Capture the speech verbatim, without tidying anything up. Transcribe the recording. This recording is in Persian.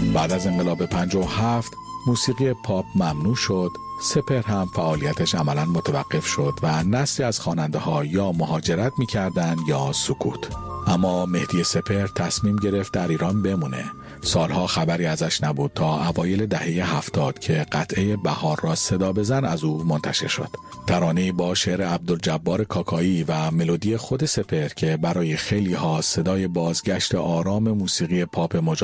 بعد از انقلاب پنجاه و هفت موسیقی پاپ ممنوع شد، سپهر هم فعالیتش عملاً متوقف شد و نسلی از خواننده ها یا مهاجرت می‌کردند یا سکوت. اما مهدی سپهر تصمیم گرفت در ایران بمونه. سالها خبری ازش نبود تا اوایل دهه هفتاد که قطعه بهار را صدا بزن از او منتشر شد. ترانه‌ای با شعر عبدالجبار کاکایی و ملودی خود سپهر که برای خیلی ها صدای بازگشت آرام موسیقی پاپ مجازی